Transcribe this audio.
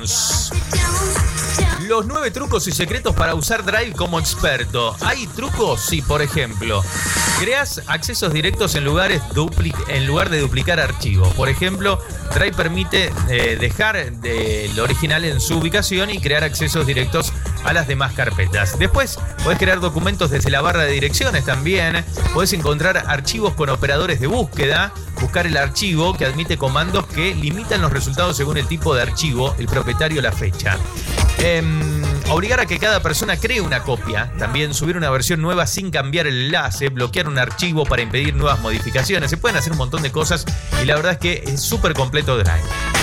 Los 9 trucos y secretos para usar Drive como experto. ¿Hay trucos? Sí, por ejemplo, creas accesos directos en lugar de duplicar archivos. Por ejemplo, Drive permite dejar el original en su ubicación y crear accesos directos a las demás carpetas. Después, podés crear documentos desde la barra de direcciones también. Podés encontrar archivos con operadores de búsqueda. Buscar el archivo que admite comandos que limitan los resultados según el tipo de archivo, el propietario o la fecha. Obligar a que cada persona cree una copia. También subir una versión nueva sin cambiar el enlace. Bloquear un archivo para impedir nuevas modificaciones. Se pueden hacer un montón de cosas y la verdad es que es súper completo Drive.